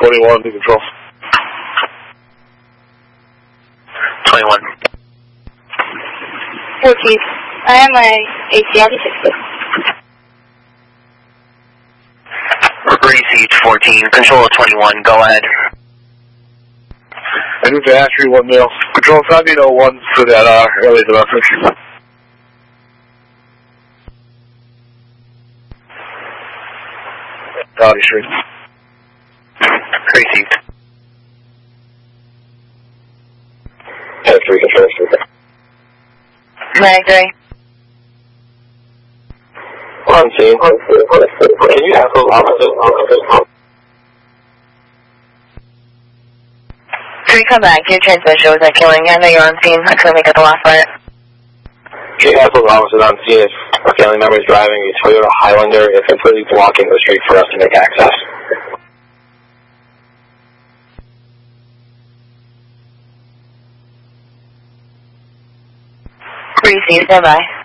21 to control. 21. 14. I have my ACL detected. Received 14. Control 21. Go ahead. I moved to Astry 1 mil. Control 5801 for that early domestic. Dowdy Street. Received. Astry control. Migrate. On scene. Can you have those officers? 3, come back. Your transmission was killing. I know you're on scene. I couldn't make it the last part. Can you have those officers on scene if a family member is driving a Toyota Highlander? It's completely blocking the street for us to make access. Receive. Stand by.